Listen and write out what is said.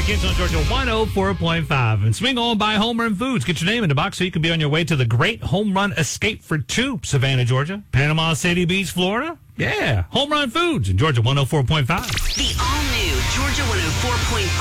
Kids on Georgia 104.5. And swing on by Home Run Foods. Get your name in the box so you can be on your way to the great home run escape for two. Savannah, Georgia. Panama City Beach, Florida. Yeah. Home Run Foods in Georgia 104.5. The all-new Georgia 104.5